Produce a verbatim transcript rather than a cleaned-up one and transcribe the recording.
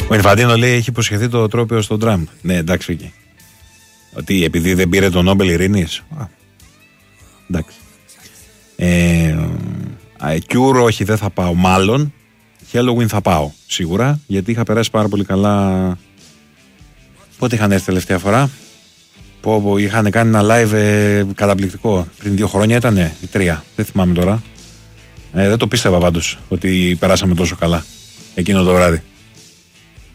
Ο Ινφαντίνο λέει έχει υποσχεθεί το τρόπαιο στον Τραμπ. Ναι, εντάξει, εκεί. Ότι επειδή δεν πήρε τον Νόμπελ Ειρήνης. Εντάξει. Ε, Cure όχι, δεν θα πάω. Μάλλον Halloween θα πάω σίγουρα, γιατί είχα περάσει πάρα πολύ καλά. Πότε είχαν έρθει τελευταία φορά? Πω, πω, είχαν κάνει ένα live ε, καταπληκτικό. Πριν δύο χρόνια ήτανε ή τρία, δεν θυμάμαι τώρα. ε, Δεν το πίστευα πάντως ότι περάσαμε τόσο καλά εκείνο το βράδυ.